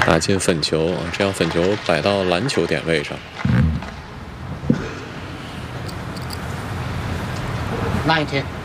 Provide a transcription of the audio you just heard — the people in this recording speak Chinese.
打进粉球，这样粉球摆到篮球点位上。 慢一天。